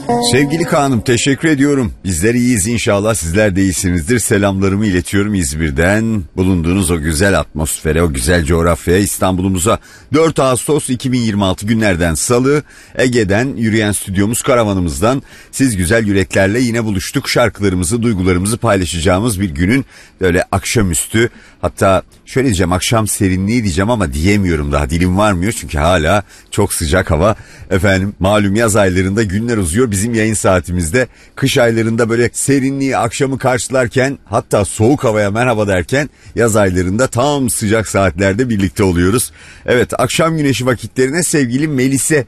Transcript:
Sevgili Kaan'ım, teşekkür ediyorum. Bizler iyiyiz, inşallah sizler de iyisinizdir. Selamlarımı iletiyorum İzmir'den. Bulunduğunuz o güzel atmosfere, o güzel coğrafyaya, İstanbul'umuza. 4 Ağustos 2026 günlerden Salı, Ege'den yürüyen stüdyomuz, karavanımızdan siz güzel yüreklerle yine buluştuk. Şarkılarımızı, duygularımızı paylaşacağımız bir günün böyle akşamüstü, hatta şöyle diyeceğim, akşam serinliği diyeceğim ama diyemiyorum, daha dilim varmıyor çünkü hala çok sıcak hava. Efendim, malum yaz aylarında günler uzuyor. Bizim yayın saatimizde kış aylarında böyle serinliği, akşamı karşılarken, hatta soğuk havaya merhaba derken, yaz aylarında tam sıcak saatlerde birlikte oluyoruz. Evet, akşam güneşi vakitlerine sevgili Melise